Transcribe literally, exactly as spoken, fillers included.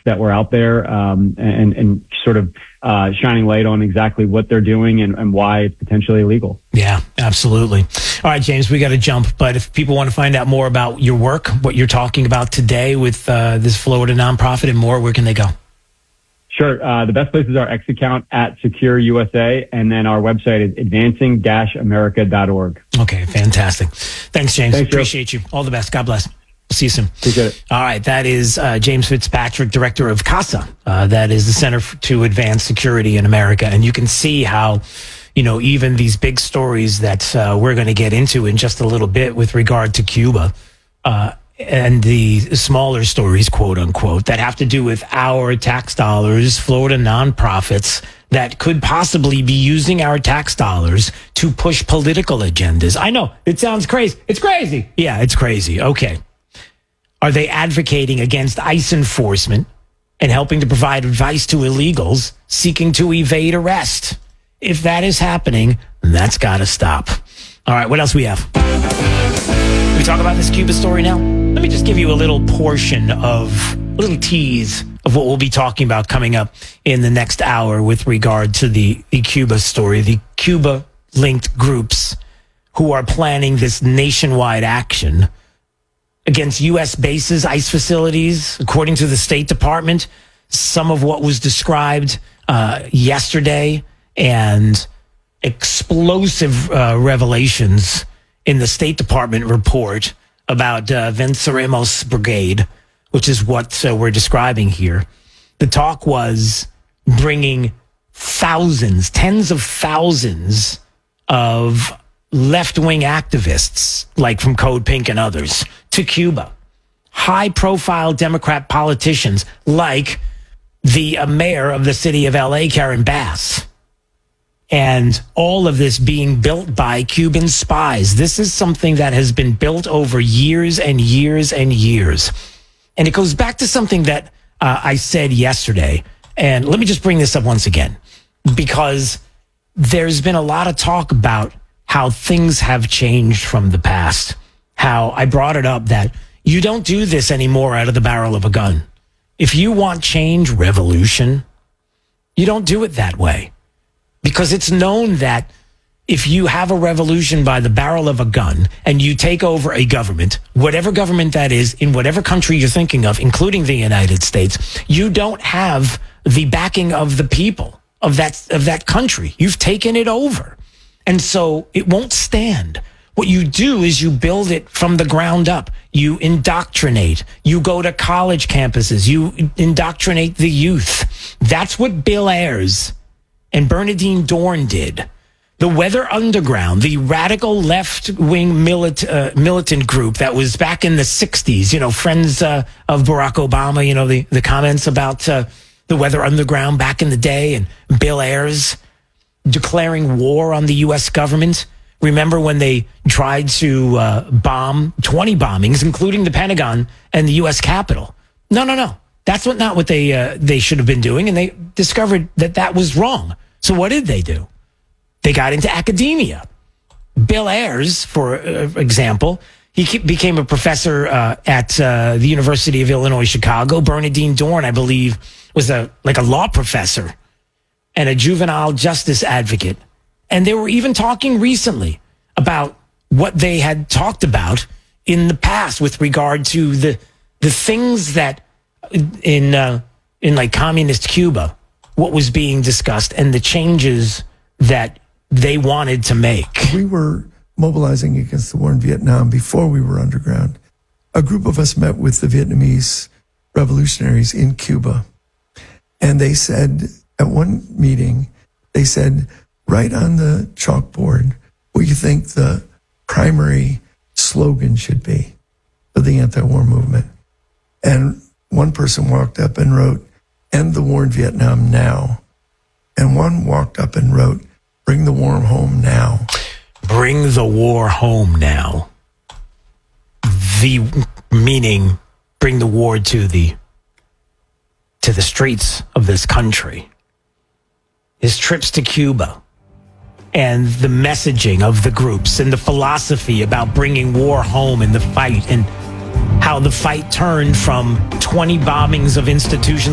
that were out there, um, and, and sort of uh, shining light on exactly what they're doing and, and why it's potentially illegal. Yeah, absolutely. All right, James, we got to jump. But if people want to find out more about your work, what you're talking about today with uh, this Florida nonprofit and more, where can they go? Sure. Uh, the best place is our X account at Secure U S A, and then our website is advancing dash america dot org. Okay, fantastic. Thanks, James. Thanks, Appreciate Joe. you. All the best. God bless. See you soon. Appreciate it. All right, that is uh, James Fitzpatrick, director of CASA. Uh, that is the Center to Advance Security in America. And you can see how, you know, even these big stories that uh, we're going to get into in just a little bit with regard to Cuba, uh, and the smaller stories, quote unquote, that have to do with our tax dollars, Florida nonprofits that could possibly be using our tax dollars to push political agendas. I know it sounds crazy. It's crazy. Yeah, it's crazy. Okay. Are they advocating against ICE enforcement and helping to provide advice to illegals seeking to evade arrest? If that is happening, that's got to stop. All right, what else we have? We talk about this Cuba story now? Let me just give you a little portion of, a little tease of what we'll be talking about coming up in the next hour with regard to the, the Cuba story, the Cuba-linked groups who are planning this nationwide action against U S bases, ICE facilities. According to the State Department, some of what was described uh, yesterday and explosive uh, revelations in the State Department report about uh, Venceremos Brigade, which is what uh, we're describing here. The talk was bringing thousands, tens of thousands of left-wing activists, like from Code Pink and others, to Cuba. High-profile Democrat politicians, like the uh, mayor of the city of L A, Karen Bass. And all of this being built by Cuban spies. This is something that has been built over years and years and years. And it goes back to something that uh, I said yesterday. And let me just bring this up once again, because there's been a lot of talk about how things have changed from the past. How I brought it up that you don't do this anymore out of the barrel of a gun. If you want change, revolution, you don't do it that way. Because it's known that if you have a revolution by the barrel of a gun and you take over a government, whatever government that is, in whatever country you're thinking of, including the United States, you don't have the backing of the people of that, of that country. You've taken it over. And so it won't stand. What you do is you build it from the ground up. You indoctrinate. You go to college campuses. You indoctrinate the youth. That's what Bill Ayers and Bernardine Dorn did. The Weather Underground, the radical left-wing milit- uh, militant group that was back in the sixties, you know, friends uh, of Barack Obama, you know, the, the comments about uh, the Weather Underground back in the day, and Bill Ayers declaring war on the U S government. Remember when they tried to uh, bomb twenty bombings, including the Pentagon and the U S Capitol? No, no, no. That's what not what they uh, they should have been doing, and they discovered that that was wrong. So what did they do? They got into academia. Bill Ayers, for uh, example, he became a professor uh, at uh, the University of Illinois Chicago. Bernardine Dorn, I believe, was a like a law professor and a juvenile justice advocate. And they were even talking recently about what they had talked about in the past with regard to the the things that in uh, in like communist Cuba, what was being discussed and the changes that they wanted to make. We were mobilizing against the war in Vietnam before we were underground. A group of us met with the Vietnamese revolutionaries in Cuba. And they said, at one meeting, they said, write on the chalkboard what you think the primary slogan should be for the anti-war movement. And one person walked up and wrote, end the war in Vietnam now. And one walked up and wrote, bring the war home now. Bring the war home now. The meaning, bring the war to the to the streets of this country. His trips to Cuba and the messaging of the groups and the philosophy about bringing war home in the fight, and how the fight turned from twenty bombings of institutions